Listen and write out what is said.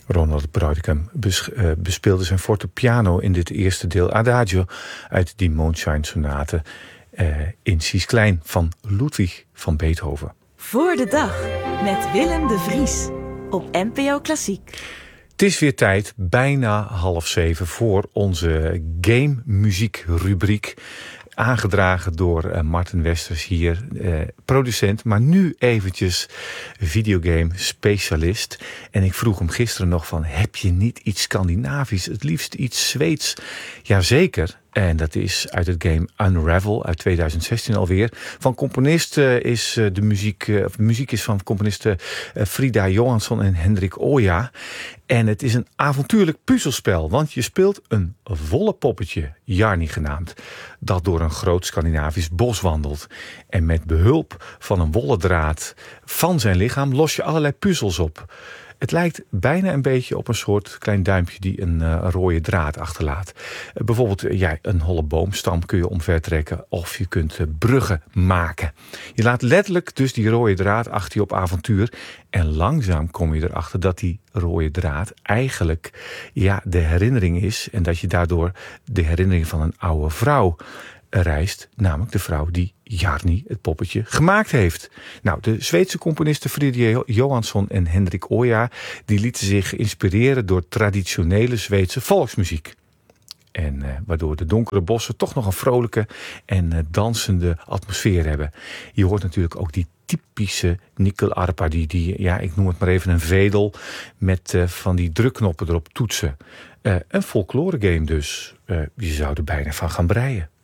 Ronald Brautigam bespeelde zijn fortepiano in dit eerste deel Adagio uit die Mondschein sonate in Cies klein van Ludwig van Beethoven. Voor de dag met Willem de Vries op NPO Klassiek. Het is weer tijd, bijna 6:30, voor onze game muziek rubriek. Aangedragen door Martin Westers hier, producent, maar nu eventjes videogame specialist. En ik vroeg hem gisteren nog van, heb je niet iets Scandinavisch, het liefst iets Zweeds? Jazeker. En dat is uit het game Unravel uit 2016 alweer. Van componist is de muziek is van componisten Frida Johansson en Henrik Oja. En het is een avontuurlijk puzzelspel, want je speelt een volle poppetje, Jarni genaamd, dat door een groot Scandinavisch bos wandelt. En met behulp van een wollen draad van zijn lichaam los je allerlei puzzels op. Het lijkt bijna een beetje op een soort klein duimpje die een rode draad achterlaat. Bijvoorbeeld een holle boomstam kun je omvertrekken of je kunt bruggen maken. Je laat letterlijk dus die rode draad achter je op avontuur. En langzaam kom je erachter dat die rode draad eigenlijk de herinnering is. En dat je daardoor de herinnering van een oude vrouw reist, namelijk de vrouw die Jarni, het poppetje, gemaakt heeft. Nou, de Zweedse componisten Frida Johansson en Henrik Oja, die lieten zich inspireren door traditionele Zweedse volksmuziek. En waardoor de donkere bossen toch nog een vrolijke en dansende atmosfeer hebben. Je hoort natuurlijk ook die typische nikkelarpa, ik noem het maar even een vedel, met van die drukknoppen erop toetsen. Een folklore game dus. Je zou er bijna van gaan breien.